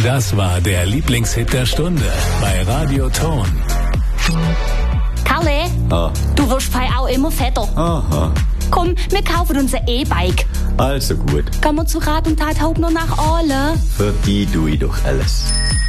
Das war der Lieblingshit der Stunde bei Radio Ton. Karle, du wirst auch immer fetter. Aha. Komm, wir kaufen uns ein E-Bike. Also gut. Gehen wir zu Rat und Tat Hauptner nach Aale. Für die tue ich doch alles.